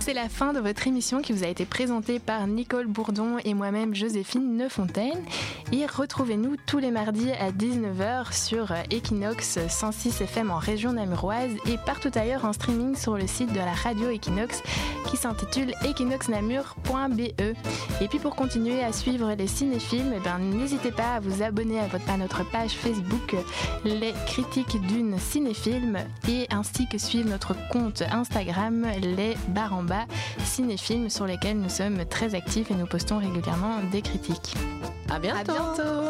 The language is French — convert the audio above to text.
C'est la fin de votre émission qui vous a été présentée par Nicole Bourdon et moi-même Joséphine Nefontaine. Et retrouvez-nous tous les mardis à 19h sur Equinox 106 FM en région namuroise et partout ailleurs en streaming sur le site de la radio Equinox qui s'intitule equinoxnamur.be. Et puis pour continuer à suivre les cinéphiles, n'hésitez pas à vous abonner à notre page Facebook Les Critiques d'une Cinéfilm et ainsi que suivre notre compte Instagram Les _ Cinéfilm sur lesquels nous sommes très actifs et nous postons régulièrement des critiques. À bientôt. À bientôt.